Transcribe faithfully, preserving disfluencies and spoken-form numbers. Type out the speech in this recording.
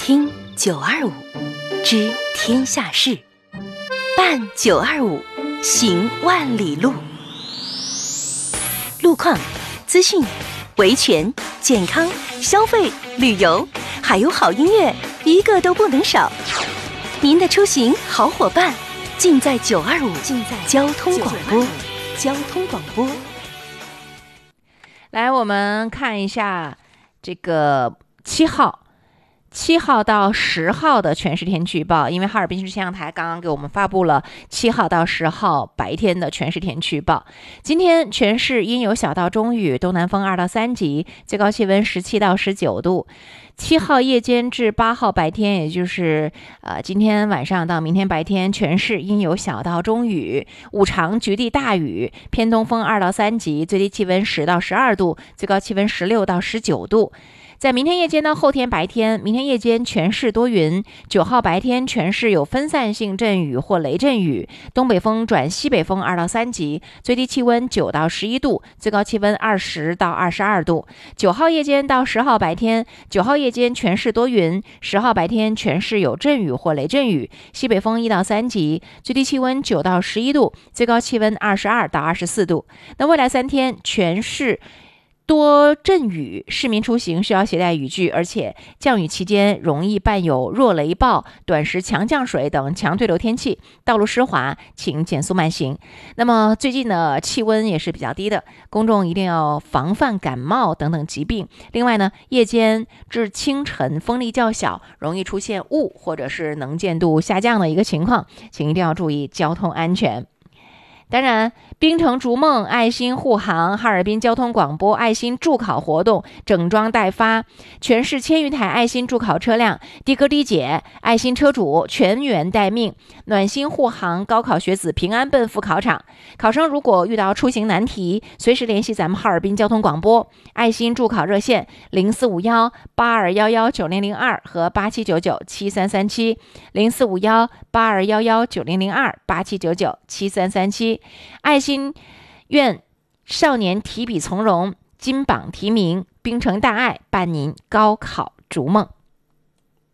听九二五，知天下事，办九二五，行万里路。路况、资讯、维权、健康、消费、旅游，还有好音乐，一个都不能少。您的出行好伙伴，尽在九二五，尽在交通广播，交通广播。 来，我们看一下这个七号。七号到十号的全市天气预报，因为哈尔滨市气象台刚刚给我们发布了七号到十号白天的全市天气预报。今天全市阴有小到中雨，东南风二到三级，最高气温十七到十九度。七号夜间至八号白天，也就是呃今天晚上到明天白天，全市阴有小到中雨，五常局地大雨，偏东风二到三级，最低气温十到十二度，最高气温十六到十九度。在明天夜间到后天白天，明天夜间全市多云，九号白天全市有分散性阵雨或雷阵雨，东北风转西北风二到三级，最低气温九到十一度，最高气温二十到二十二度。九号夜间到十号白天，九号夜间全市多云，十号白天全市有阵雨或雷阵雨，西北风一到三级，最低气温九到十一度，最高气温二十二到二十四度。那未来三天全市多阵雨，市民出行需要携带雨具，而且降雨期间容易伴有弱雷暴、短时强降水等强对流天气，道路湿滑，请减速慢行。那么最近的气温也是比较低的，公众一定要防范感冒等等疾病。另外呢，夜间至清晨风力较小，容易出现雾或者是能见度下降的一个情况，请一定要注意交通安全。当然，冰城逐梦、爱心护航、哈尔滨交通广播爱心助考活动整装待发，全市千余台爱心助考车辆的哥的姐、爱心车主全员待命，暖心护航高考学子平安奔赴考场。考生如果遇到出行难题，随时联系咱们哈尔滨交通广播爱心助考热线零四五幺八二幺幺九零零二和八七九九七三三七零四五幺八二幺幺九零零二八七九九七三三七。爱心愿少年提笔从容，金榜题名，冰城大爱伴您高考逐梦。